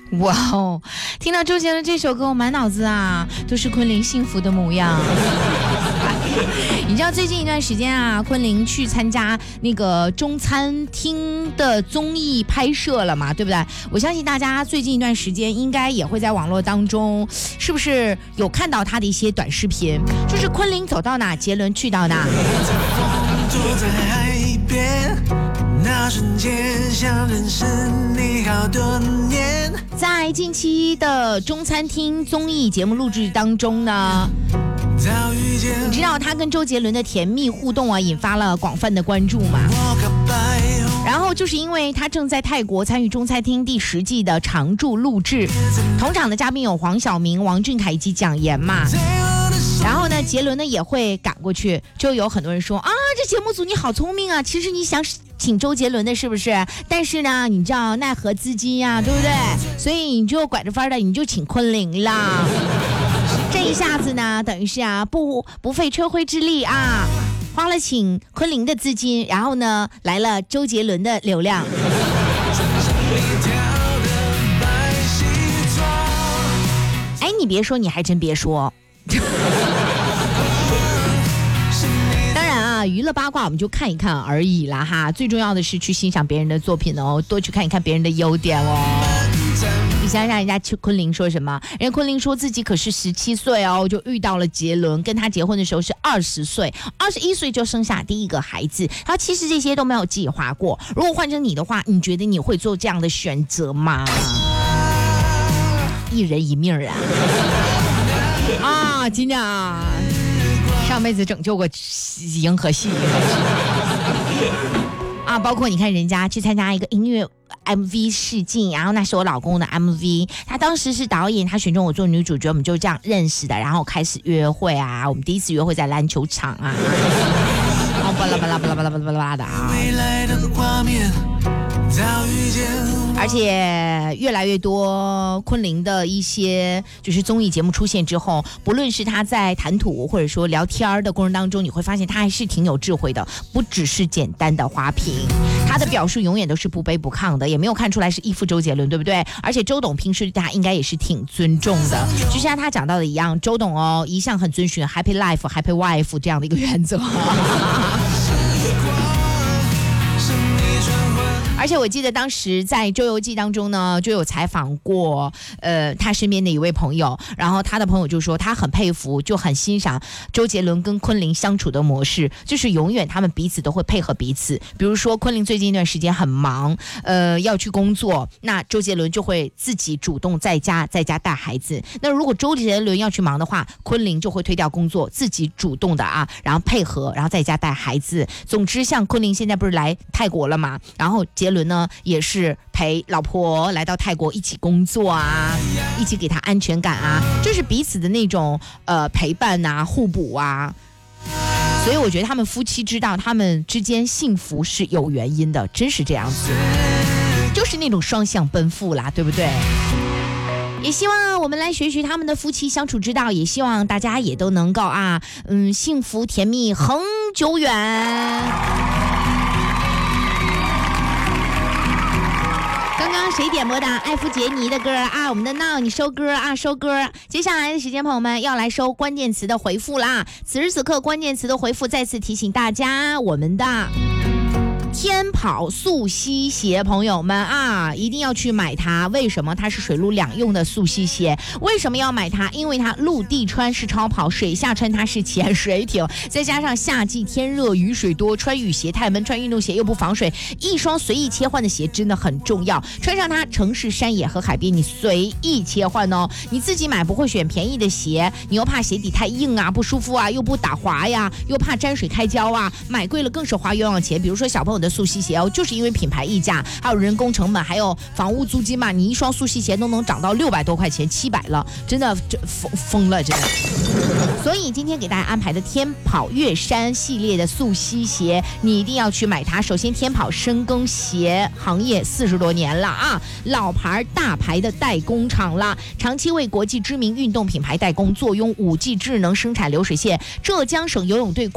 哇哦！听到周杰伦这首歌，我满脑子啊都是昆凌幸福的模样。你知道最近一段时间啊，昆凌去参加那个中餐厅的综艺拍摄了嘛，对不对？我相信大家最近一段时间应该也会在网络当中，是不是有看到他的一些短视频？就是昆凌走到哪，杰伦去到哪。那瞬间想认识你好多年。在近期的中餐厅综艺节目录制当中呢，你知道他跟周杰伦的甜蜜互动啊，引发了广泛的关注嘛。然后就是因为他正在泰国参与中餐厅第10季的常驻录制，同场的嘉宾有黄晓明、王俊凯以及蒋妍嘛。然后呢，杰伦呢也会赶过去，就有很多人说啊，这节目组你好聪明啊，其实你想请周杰伦的是不是？但是呢，你知道奈何资金呀，对不对？所以你就拐着法的，你就请昆凌啦。这一下子呢，等于是啊，不费吹灰之力啊，花了请昆凌的资金，然后呢，来了周杰伦的流量。哎，你别说，你还真别说。当然啊，娱乐八卦我们就看一看而已啦哈，最重要的是去欣赏别人的作品哦，多去看一看别人的优点哦。你想想人家昆凌说什么？人家昆凌说自己可是17岁哦，就遇到了杰伦，跟他结婚的时候是20岁，21岁就生下第一个孩子。他其实这些都没有计划过。如果换成你的话，你觉得你会做这样的选择吗？一人一命啊！啊，真的啊，上辈子拯救过银河系啊！包括你看人家去参加一个音乐 MV 试镜，然后那是我老公的 MV， 他当时是导演，他选中我做女主角，我们就这样认识的，然后开始约会啊，我们第一次约会在篮球场啊，然后巴拉巴拉巴拉巴拉巴拉巴拉的啊。而且越来越多昆凌的一些就是综艺节目出现之后，不论是他在谈吐或者说聊天的过程当中，你会发现他还是挺有智慧的，不只是简单的花瓶，他的表述永远都是不卑不亢的，也没有看出来是依附周杰伦，对不对？而且周董平时对他应该也是挺尊重的，就像他讲到的一样，周董哦一向很遵循 Happy Life Happy Wife 这样的一个原则。而且我记得当时在《周游记》当中呢，就有采访过他身边的一位朋友，然后他的朋友就说他很佩服，就很欣赏周杰伦跟昆凌相处的模式，就是永远他们彼此都会配合彼此。比如说昆凌最近一段时间很忙，要去工作，那周杰伦就会自己主动在家带孩子。那如果周杰伦要去忙的话，昆凌就会推掉工作，自己主动的啊，然后配合，然后在家带孩子。总之，像昆凌现在不是来泰国了嘛，然后杰伦呢也是陪老婆来到泰国一起工作啊，一起给他安全感啊，就是彼此的那种陪伴啊，互补啊。所以我觉得他们夫妻知道他们之间幸福是有原因的，真是这样子，就是那种双向奔赴啦，对不对？也希望我们来学学他们的夫妻相处之道，也希望大家也都能够啊，幸福甜蜜恒久远。刚刚谁点播的艾弗杰尼的歌啊？我们的闹你收歌啊，收歌。接下来的时间，朋友们要来收关键词的回复啦。此时此刻关键词的回复再次提醒大家，我们的天跑速吸鞋，朋友们啊，一定要去买它。为什么？它是水陆两用的速吸鞋。为什么要买它？因为它陆地穿是超跑，水下穿它是潜水艇，再加上夏季天热雨水多，穿雨鞋太闷，穿运动鞋又不防水，一双随意切换的鞋真的很重要。穿上它，城市山野和海边你随意切换哦。你自己买不会选便宜的鞋，你又怕鞋底太硬啊，不舒服啊，又不打滑呀，又怕沾水开胶啊，买贵了更是花冤枉钱。比如说小朋友的速吸鞋哦，就是因为品牌溢价，还有人工成本，还有房屋租金嘛，你一双速吸鞋都能涨到600多块钱，700了，真的疯了，真的。所以今天给大家安排的天跑月山系列的速吸鞋，你一定要去买它。首先，天跑深耕鞋行业40多年了啊，老牌大牌的代工厂了，长期为国际知名运动品牌代工，坐拥5G 智能生产流水线，浙江省游泳队